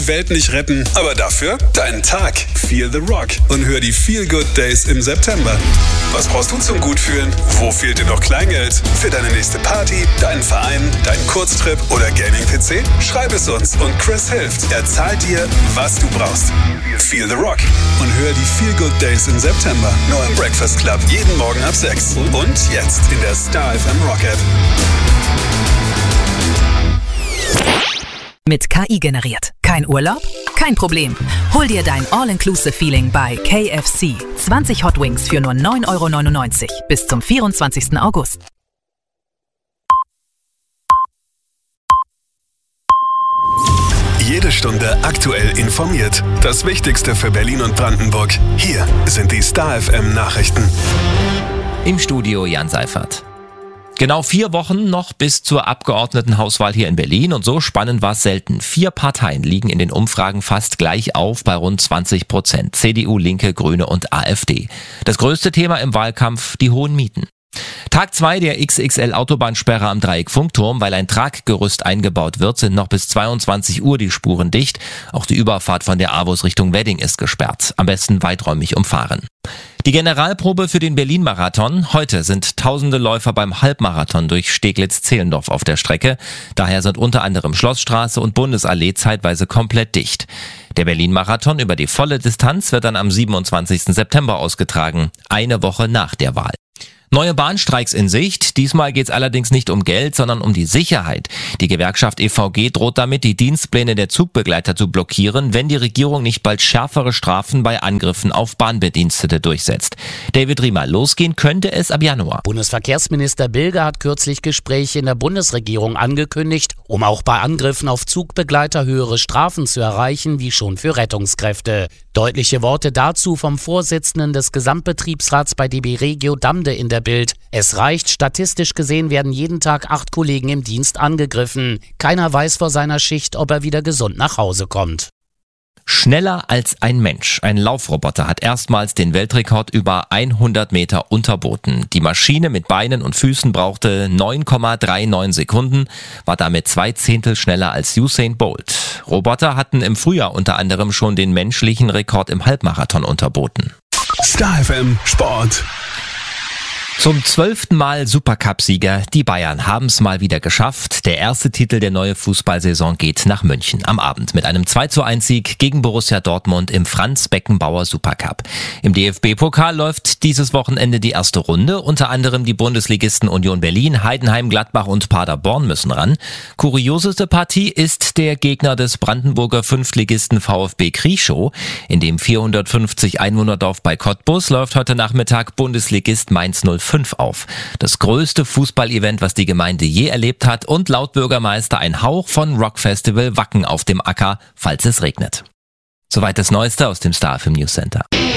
Welt nicht retten, aber dafür deinen Tag. Feel the Rock und hör die Feel Good Days im September. Was brauchst du zum Gutfühlen? Wo fehlt dir noch Kleingeld? Für deine nächste Party, deinen Verein, deinen Kurztrip oder Gaming-PC? Schreib es uns und Chris hilft. Er zahlt dir, was du brauchst. Feel the Rock und hör die Feel Good Days im September. Nur im Breakfast Club, jeden Morgen ab 6. Und jetzt in der Star FM Rock App. Mit KI generiert. Kein Urlaub? Kein Problem. Hol dir dein All-Inclusive-Feeling bei KFC. 20 Hot Wings für nur 9,99 € bis zum 24. August. Jede Stunde aktuell informiert. Das Wichtigste für Berlin und Brandenburg. Hier sind die Star FM Nachrichten. Im Studio Jan Seifert. Genau 4 Wochen noch bis zur Abgeordnetenhauswahl hier in Berlin und so spannend war es selten. 4 Parteien liegen in den Umfragen fast gleich auf bei rund 20%. CDU, Linke, Grüne und AfD. Das größte Thema im Wahlkampf, die hohen Mieten. Tag 2 der XXL-Autobahnsperre am Dreieck-Funkturm. Weil ein Traggerüst eingebaut wird, sind noch bis 22 Uhr die Spuren dicht. Auch die Überfahrt von der AWUS Richtung Wedding ist gesperrt. Am besten weiträumig umfahren. Die Generalprobe für den Berlin-Marathon. Heute sind tausende Läufer beim Halbmarathon durch Steglitz-Zehlendorf auf der Strecke. Daher sind unter anderem Schlossstraße und Bundesallee zeitweise komplett dicht. Der Berlin-Marathon über die volle Distanz wird dann am 27. September ausgetragen, eine Woche nach der Wahl. Neue Bahnstreiks in Sicht. Diesmal geht es allerdings nicht um Geld, sondern um die Sicherheit. Die Gewerkschaft EVG droht damit, die Dienstpläne der Zugbegleiter zu blockieren, wenn die Regierung nicht bald schärfere Strafen bei Angriffen auf Bahnbedienstete durchsetzt. David Riemer, losgehen könnte es ab Januar. Bundesverkehrsminister Bilger hat kürzlich Gespräche in der Bundesregierung angekündigt, um auch bei Angriffen auf Zugbegleiter höhere Strafen zu erreichen, wie schon für Rettungskräfte. Deutliche Worte dazu vom Vorsitzenden des Gesamtbetriebsrats bei DB Regio Damde in der Bild. Es reicht, statistisch gesehen werden jeden Tag 8 Kollegen im Dienst angegriffen. Keiner weiß vor seiner Schicht, ob er wieder gesund nach Hause kommt. Schneller als ein Mensch. Ein Laufroboter hat erstmals den Weltrekord über 100 Meter unterboten. Die Maschine mit Beinen und Füßen brauchte 9,39 Sekunden, war damit 2 Zehntel schneller als Usain Bolt. Roboter hatten im Frühjahr unter anderem schon den menschlichen Rekord im Halbmarathon unterboten. Star FM Sport. Zum 12. Mal Supercup-Sieger. Die Bayern haben es mal wieder geschafft. Der erste Titel der neuen Fußballsaison geht nach München am Abend mit einem 2:1-Sieg gegen Borussia Dortmund im Franz-Beckenbauer Supercup. Im DFB-Pokal läuft dieses Wochenende die erste Runde. Unter anderem die Bundesligisten Union Berlin, Heidenheim, Gladbach und Paderborn müssen ran. Kurioseste Partie ist der Gegner des Brandenburger Fünftligisten VfB Krieschow. In dem 450 Einwohnerdorf bei Cottbus läuft heute Nachmittag Bundesligist Mainz 05 auf. Das größte Fußballevent, was die Gemeinde je erlebt hat und laut Bürgermeister ein Hauch von Rockfestival Wacken auf dem Acker, falls es regnet. Soweit das Neueste aus dem Star FM News Center.